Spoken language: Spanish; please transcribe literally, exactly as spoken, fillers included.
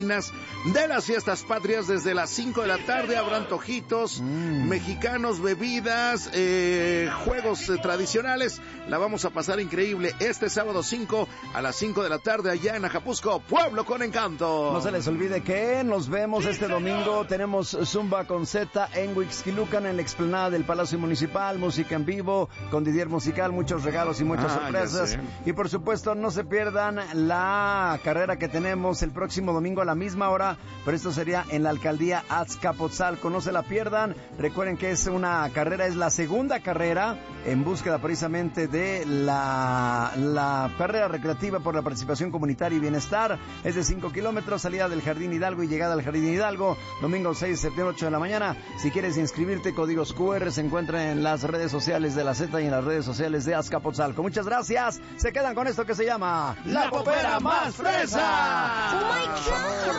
decembrinas de las fiestas patrias. Desde las cinco de la tarde habrán antojitos mm. mexicanos, bebidas, eh, juegos eh, tradicionales. La vamos a pasar increíble este sábado cinco a las cinco de la tarde allá en Ajapusco, Pueblo con Encanto. No se les olvide que nos vemos este domingo. Tenemos Zumba con Z en Huixquilucan, en la explanada del Palacio Municipal, música en vivo, con Didier Musical, muchos regalos y muchas ah, sorpresas. Y por supuesto no se pierdan la carrera que tenemos el próximo domingo a la misma hora, pero esto sería en la alcaldía Azcapotzalco. No se la pierdan. Recuerden que es una carrera, es la segunda carrera en búsqueda precisamente de la, la carrera recreativa por la participación comunitaria y bienestar. Es de cinco kilómetros, salida del Jardín Hidalgo y llegada al Jardín Hidalgo, domingo seis de septiembre, ocho de la mañana. Si quieres inscribirte, códigos cu erre se encuentran en las redes sociales de la Z y en las redes sociales de Azcapotzalco. Muchas gracias. Se quedan con esto que se llama La Popera Más Fresa. Oh my God.